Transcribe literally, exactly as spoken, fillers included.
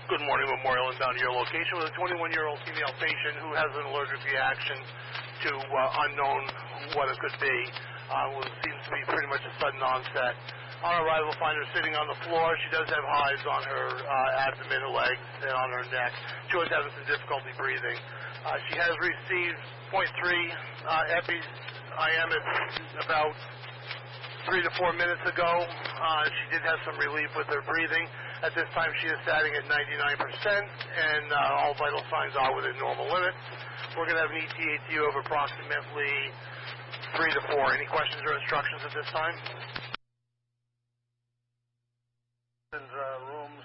Good morning, Memorial Inbound to your location with a twenty-one-year-old female patient who has an allergic reaction to uh, unknown what it could be. Uh, what seems to be pretty much a sudden onset. On arrival, find her sitting on the floor. She does have hives on her uh, abdomen, her legs, and on her neck. She was having some difficulty breathing. Uh, she has received point three uh, Epi I M about three to four minutes ago. Uh, she did have some relief with her breathing. At this time, she is starting at ninety-nine percent, and uh, all vital signs are within normal limits. We're going to have an E T A T U of approximately three to four. Any questions or instructions at this time?